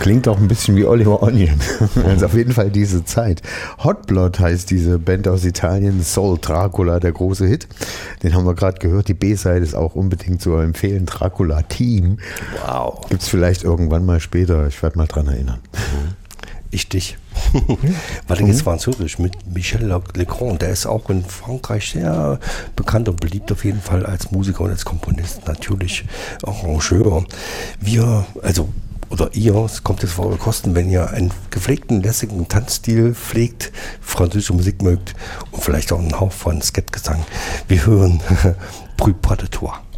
Klingt auch ein bisschen wie Oliver Onion. Also auf jeden Fall diese Zeit. Hot Blood heißt diese Band aus Italien. Soul Dracula, der große Hit. Den haben wir gerade gehört. Die B-Seite ist auch unbedingt zu empfehlen. Dracula Team. Wow. Gibt es vielleicht irgendwann mal später. Ich werde mal dran erinnern. Ich dich. Warte, jetzt Französisch mit Michel Legrand. Der ist auch in Frankreich sehr bekannt und beliebt auf jeden Fall als Musiker und als Komponist. Natürlich Arrangeur. Es kommt jetzt vor eure Kosten, wenn ihr einen gepflegten, lässigen Tanzstil pflegt, französische Musik mögt und vielleicht auch einen Hauch von Skettgesang. Wir hören Bruit pas de toi.